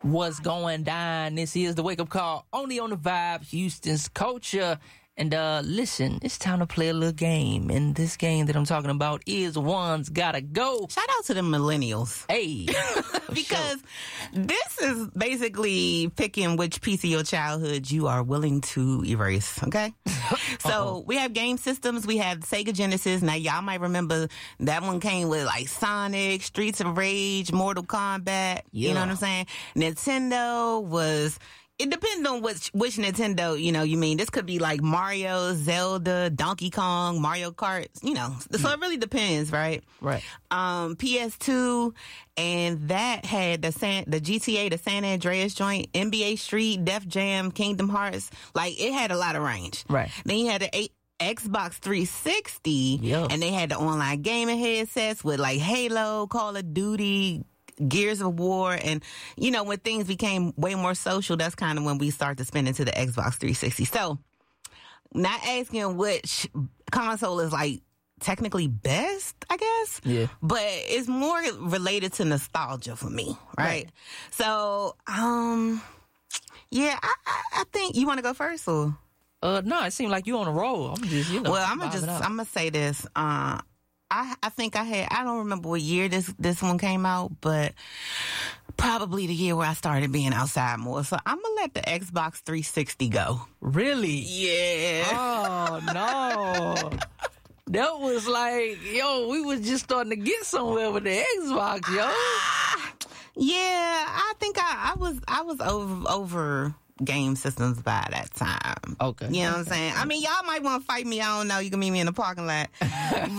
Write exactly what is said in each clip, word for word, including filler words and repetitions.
What's going down? This is the Wake Up Call, only on the Vibe, Houston's culture. And uh, listen, it's time to play a little game. And this game that I'm talking about is One's Gotta Go. Shout out to the millennials. Hey. Because sure. This is basically picking which piece of your childhood you are willing to erase, okay? So we have game systems. We have Sega Genesis. Now, y'all might remember that one came with like Sonic, Streets of Rage, Mortal Kombat. Yeah. You know what I'm saying? Nintendo was... It depends on which which Nintendo, you know, you mean. This could be like Mario, Zelda, Donkey Kong, Mario Kart, you know. So it really depends, right? Right. Um, P S two, and that had the San, the G T A, the San Andreas joint, N B A Street, Def Jam, Kingdom Hearts. Like, it had a lot of range. Right. Then you had the eight, Xbox three sixty, yeah. And they had the online gaming headsets with like Halo, Call of Duty, Gears of War, and, you know, when things became way more social, that's kind of when we start to spin into the Xbox three sixty. So, not asking which console is, like, technically best, I guess. Yeah. But it's more related to nostalgia for me, right? right. So, um, yeah, I, I, I think, you want to go first, or? Uh, no, it seemed like you on a roll. I'm just, you know. Well, I'm gonna just, I'm gonna say this, uh, I, I think I had, I don't remember what year this, this one came out, but probably the year where I started being outside more. So I'm going to let the Xbox three sixty go. Really? Yeah. Oh, no. That was like, yo, we was just starting to get somewhere with the Xbox, yo. Ah, yeah, I think I, I was, I was over, over game systems by that time. Okay. You know what I'm okay. saying? I mean, y'all might want to fight me. I don't know. You can meet me in the parking lot. But,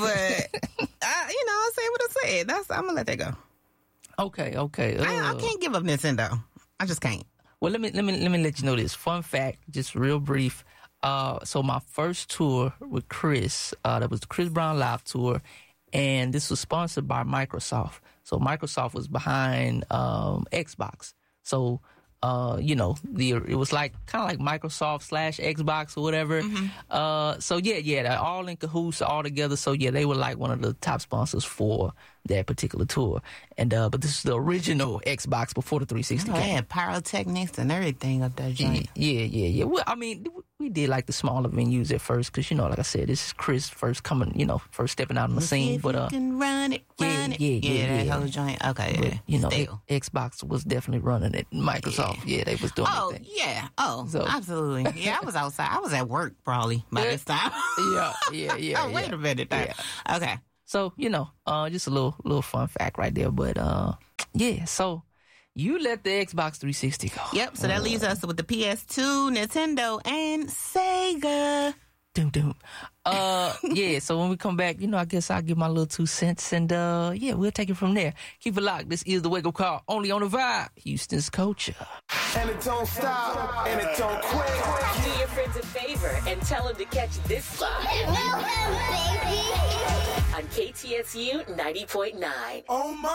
I, you know, I'll say what I said. That's, I'm going to let that go. Okay, okay. Uh, I, I can't give up Nintendo. I just can't. Well, let me, let me, let me let you know this. Fun fact, just real brief. Uh, so my first tour with Chris, uh, that was the Chris Brown Live Tour, and this was sponsored by Microsoft. So Microsoft was behind um, Xbox. So, uh, you know, the it was like kind of like Microsoft slash Xbox or whatever. Mm-hmm. Uh, so yeah, yeah, they're all in cahoots, all together. So yeah, they were like one of the top sponsors for that particular tour. And uh, but this is the original Xbox before the three sixty. Oh, they had pyrotechnics and everything up there, joint. Yeah, yeah, yeah. Well, I mean, we did like the smaller venues at first because, you know, like I said, this is Chris first coming, you know, first stepping out on the Let's scene. See if but you uh, can run it, run yeah, it. yeah, yeah, yeah, that yeah. whole joint. Okay, but, yeah. you know, Still. X- Xbox was definitely running it. Microsoft, yeah, yeah they was doing Oh, their thing. yeah. Oh, So- absolutely. Yeah, I was outside. I was at work probably by Yeah. this time. Yeah, yeah, yeah. oh, wait yeah. a minute. There. Okay. So, you know, uh, just a little little fun fact right there. But uh, yeah, so you let the Xbox three sixty go. Yep. So that uh, leaves us with the P S two, Nintendo, and Sega. Doom, doom. Uh, yeah, so when we come back, you know, I guess I'll give my little two cents and, uh, yeah, we'll take it from there. Keep it locked. This is the Wake Up Call, only on the Vibe, Houston's culture. And it don't stop, and it don't quit. Do your friends a favor and tell them to catch this vibe on K T S U ninety point nine. Oh my.